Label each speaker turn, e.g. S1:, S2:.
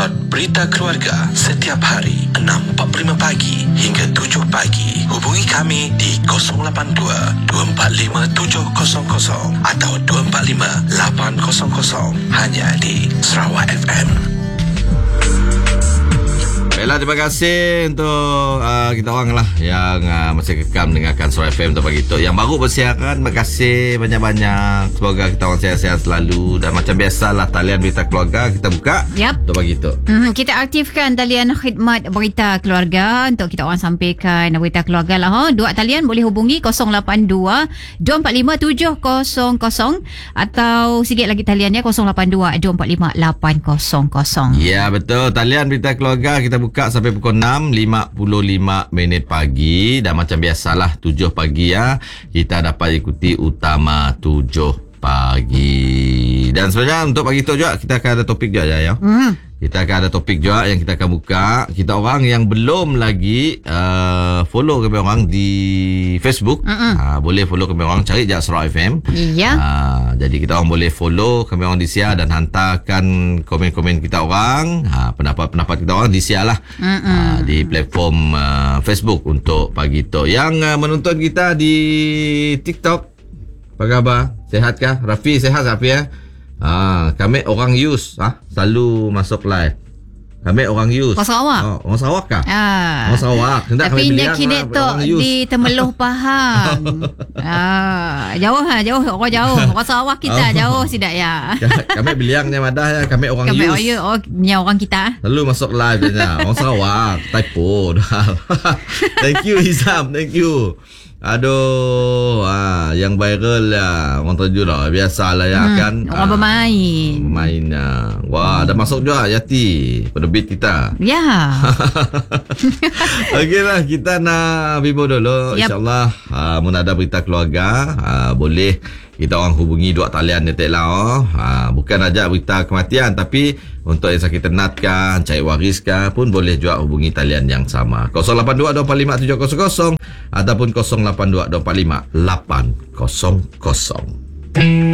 S1: Slot Berita Keluarga setiap hari 6.45 pagi hingga 7 pagi. Hubungi kami di 082-245-700 atau 245-800 hanya di Sarawak FM.
S2: Baiklah, terima kasih untuk kita orang lah yang masih kekal mendengarkan Sarawak FM untuk pagi tu. Yang baru bersiaran, terima kasih banyak-banyak. Semoga kita orang sihat-sihat selalu. Dan macam biasalah, talian berita keluarga kita buka untuk pagi tu.
S3: Kita aktifkan talian khidmat berita keluarga untuk kita orang sampaikan berita keluarga lah. Dua talian boleh hubungi 082-245-700 atau sikit lagi taliannya 082-245-800.
S2: Ya, betul. Talian berita keluarga kita buka sampai pukul 6.55 pagi. Dan macam biasalah 7 pagi kita dapat ikuti Utama 7 pagi. Dan sebenarnya untuk pagi tu juga kita akan ada topik juga ya. Kita akan ada topik juga yang kita akan buka. Kita orang yang belum lagi follow kami orang di Facebook, boleh follow kami orang, cari je Sarawak FM. Jadi kita orang boleh follow kami orang di Sia dan hantarkan komen-komen kita orang, pendapat-pendapat kita orang di Sia lah, di platform Facebook untuk pagi tu. Yang menonton kita di TikTok, apa khabar? Sehat kah? Rafi sehat Rafi ya? Kami orang use selalu masuk live. Kami orang use.
S3: Orang Sarawak?
S2: Orang Sarawak kah? Orang Sarawak.
S3: Tapi dia kini tu di Temeloh Pahang. Jauh orang jauh. Orang Sarawak kita jauh sidak ya.
S2: Kami biliang ni madah ya. Kami orang use.
S3: Kami orang kita.
S2: Selalu masuk live dia. Orang Sarawak. Typo. Thank you Izam. Thank you. Aduh, yang viral lah. Orang terjun lah. Biasalah ya kan.
S3: Orang bermain.
S2: Wah, dah masuk juga Yati, penerbit kita.
S3: Ya.
S2: Okey lah, kita nak bimbang dulu. InsyaAllah, mun ada berita keluarga, boleh kita orang hubungi dua talian ni lah. Bukan aja berita kematian, tapi untuk yang sakit ternat kah, cari waris kah, pun boleh juga hubungi talian yang sama. 082-245-700 ataupun 082-245-800.